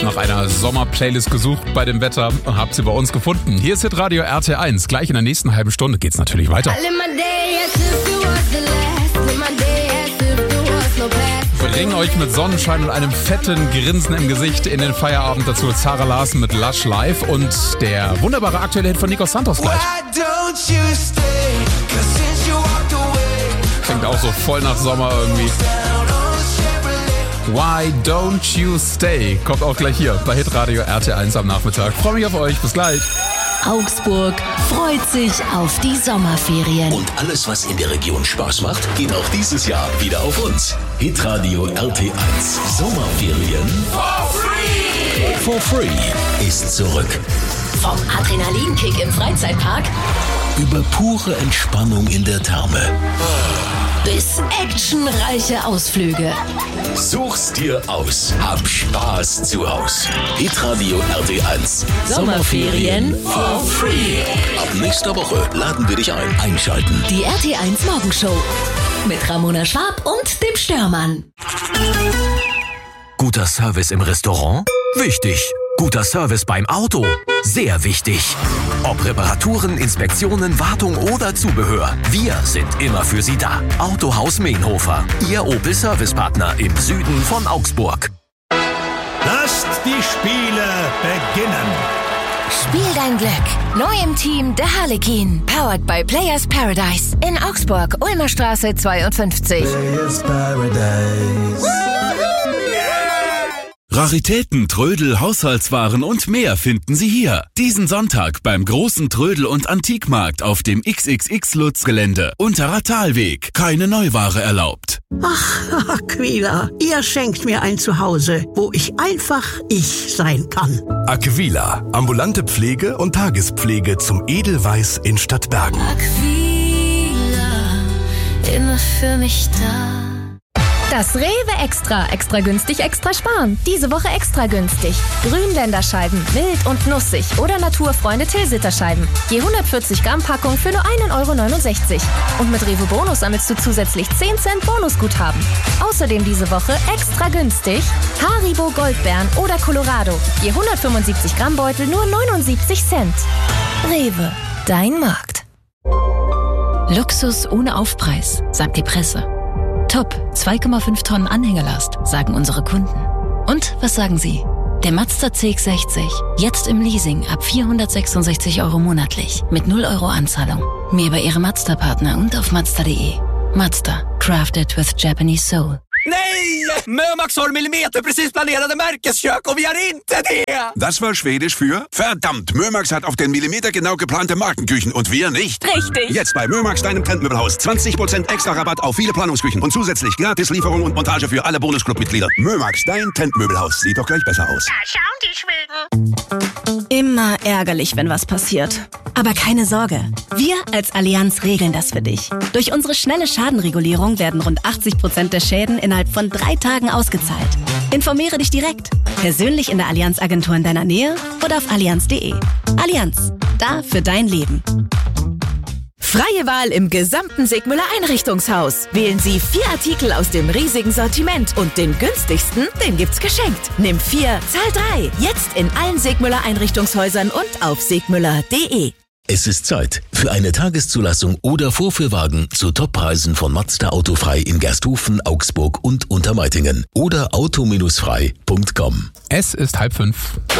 nach einer Sommer-Playlist gesucht bei dem Wetter und habt sie bei uns gefunden. Hier ist Hitradio RT1. Gleich in der nächsten halben Stunde geht's natürlich weiter. Bring euch mit Sonnenschein und einem fetten Grinsen im Gesicht in den Feierabend. Dazu Zara Larsson mit Lush Live und der wunderbare aktuelle Hit von Nico Santos gleich. Klingt auch so voll nach Sommer irgendwie. Why Don't You Stay? Kommt auch gleich hier bei Hitradio RT1 am Nachmittag. Freue mich auf euch. Bis gleich. Augsburg freut sich auf die Sommerferien. Und alles, was in der Region Spaß macht, geht auch dieses Jahr wieder auf uns. Hitradio RT1 Sommerferien for free ist zurück. Vom Adrenalinkick im Freizeitpark Über pure Entspannung in der Therme bis actionreiche Ausflüge. Such's dir aus. Hab Spaß zu Haus. Hitradio RT1 Sommerferien for free. Ab nächster Woche laden wir dich ein. Einschalten. Die RT1 Morgenshow mit Ramona Schwab und dem Störmann. Guter Service im Restaurant? Wichtig. Guter Service beim Auto? Sehr wichtig. Ob Reparaturen, Inspektionen, Wartung oder Zubehör, wir sind immer für Sie da. Autohaus Meenhofer, Ihr Opel-Servicepartner im Süden von Augsburg. Lasst die Spiele beginnen. Spiel dein Glück. Neu im Team der Harlekin. Powered by Players Paradise. In Augsburg, Ulmer Straße 52. Players Paradise. Raritäten, Trödel, Haushaltswaren und mehr finden Sie hier. Diesen Sonntag beim großen Trödel- und Antikmarkt auf dem XXX-Lutz-Gelände. Unterer Talweg. Keine Neuware erlaubt. Ach, Aquila, ihr schenkt mir ein Zuhause, wo ich einfach ich sein kann. Aquila, ambulante Pflege und Tagespflege zum Edelweiß in Stadtbergen. Aquila, immer für mich da. Das Rewe Extra. Extra günstig, extra sparen. Diese Woche extra günstig. Grünländerscheiben, mild und nussig oder Naturfreunde Tilsiterscheiben. Je 140 Gramm Packung für nur 1,69 €. Und mit Rewe Bonus sammelst du zusätzlich 10 Cent Bonusguthaben. Außerdem diese Woche extra günstig Haribo Goldbeeren oder Colorado. Je 175 Gramm Beutel nur 79 Cent. Rewe, dein Markt. Luxus ohne Aufpreis, sagt die Presse. Top, 2,5 Tonnen Anhängelast, sagen unsere Kunden. Und was sagen Sie? Der Mazda CX-60, jetzt im Leasing ab 466 € monatlich, mit 0 € Anzahlung. Mehr bei Ihrem Mazda-Partner und auf Mazda.de. Mazda, crafted with Japanese soul. Nej! Mömax har millimeterprecis-planerade märkeskök och vi har inte det! Das war Schwedisch für verdammt, Mömax hat auf den Millimeter genau geplante Markenküchen und wir nicht. Richtig. Jetzt bei Mömax, deinem Trendmöbelhaus. 20% extra Rabatt auf viele Planungsküchen und zusätzlich gratis Lieferung und Montage für alle Bonusclub-Mitglieder. Mömax, dein Trendmöbelhaus. Sieht doch gleich besser aus. Da schauen die Schweden. Immer ärgerlich, wenn was passiert. Aber keine Sorge. Wir als Allianz regeln das für dich. Durch unsere schnelle Schadenregulierung werden rund 80% der Schäden innerhalb von 3 Tagen ausgezahlt. Informiere dich direkt. Persönlich in der Allianz-Agentur in deiner Nähe oder auf allianz.de. Allianz. Da für dein Leben. Freie Wahl im gesamten Sigmüller Einrichtungshaus. Wählen Sie 4 Artikel aus dem riesigen Sortiment und den günstigsten, den gibt's geschenkt. Nimm 4, zahl 3. Jetzt in allen Sigmüller Einrichtungshäusern und auf sigmüller.de. Es ist Zeit für eine Tageszulassung oder Vorführwagen zu Toppreisen von Mazda Autofrei in Gersthofen, Augsburg und Untermeitingen oder auto-frei.com. Es ist 4:30.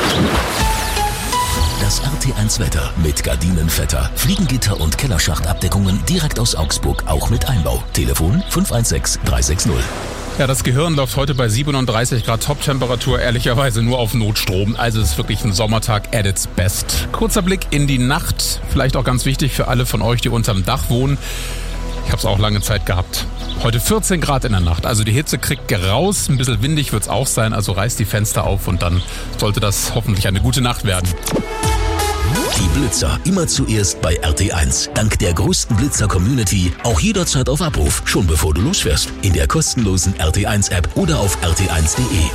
Das RT1 Wetter mit Gardinenvetter, Fliegengitter und Kellerschachtabdeckungen direkt aus Augsburg, auch mit Einbau. Telefon 516 360. Ja, das Gehirn läuft heute bei 37 Grad Top-Temperatur, ehrlicherweise nur auf Notstrom. Also es ist wirklich ein Sommertag at its best. Kurzer Blick in die Nacht, vielleicht auch ganz wichtig für alle von euch, die unterm Dach wohnen. Ich habe es auch lange Zeit gehabt. Heute 14 Grad in der Nacht, also die Hitze kriegt raus, ein bisschen windig wird es auch sein, also reißt die Fenster auf und dann sollte das hoffentlich eine gute Nacht werden. Die Blitzer immer zuerst bei RT1. Dank der größten Blitzer-Community auch jederzeit auf Abruf, schon bevor du losfährst. In der kostenlosen RT1-App oder auf rt1.de.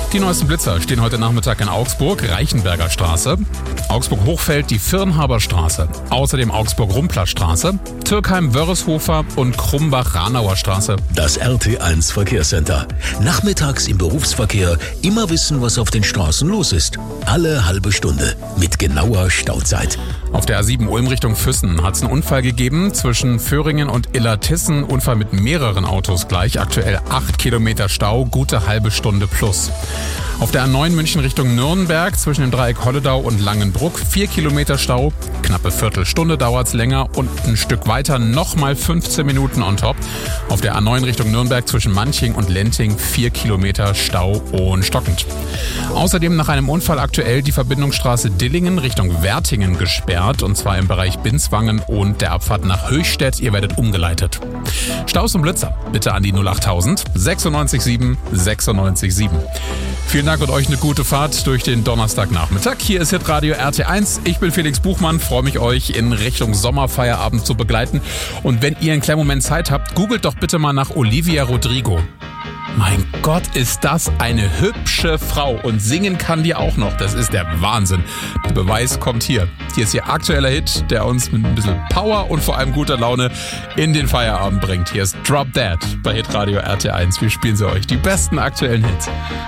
Die neuesten Blitzer stehen heute Nachmittag in Augsburg, Reichenberger Straße, Augsburg-Hochfeld, die Firnhaber Straße, außerdem Augsburg-Rumpler-Straße, Türkheim-Wörreshofer und Krumbach-Ranauer Straße. Das RT1 Verkehrscenter. Nachmittags im Berufsverkehr immer wissen, was auf den Straßen los ist. Alle halbe Stunde mit genauer Stauzeit. Auf der A7 Ulm Richtung Füssen hat es einen Unfall gegeben zwischen Föhringen und Illertissen. Unfall mit mehreren Autos gleich. Aktuell 8 Kilometer Stau, gute halbe Stunde plus. Auf der A9 München Richtung Nürnberg zwischen dem Dreieck Holledau und Langenbruck 4 Kilometer Stau, knappe Viertelstunde dauert's länger und ein Stück weiter nochmal 15 Minuten on top. Auf der A9 Richtung Nürnberg zwischen Manching und Lenting 4 Kilometer Stau und stockend. Außerdem nach einem Unfall aktuell die Verbindungsstraße Dillingen Richtung Wertingen gesperrt, und zwar im Bereich Binswangen und der Abfahrt nach Höchstädt. Ihr werdet umgeleitet. Staus und Blitzer bitte an die 08000 967 967. Vielen Dank und euch eine gute Fahrt durch den Donnerstagnachmittag. Hier ist Hitradio RT1. Ich bin Felix Buchmann, freue mich, euch in Richtung Sommerfeierabend zu begleiten. Und wenn ihr einen kleinen Moment Zeit habt, googelt doch bitte mal nach Olivia Rodrigo. Mein Gott, ist das eine hübsche Frau, und singen kann die auch noch. Das ist der Wahnsinn. Der Beweis kommt hier. Hier ist ihr aktueller Hit, der uns mit ein bisschen Power und vor allem guter Laune in den Feierabend bringt. Hier ist Drop Dead bei Hitradio RT1. Wir spielen sie euch, die besten aktuellen Hits.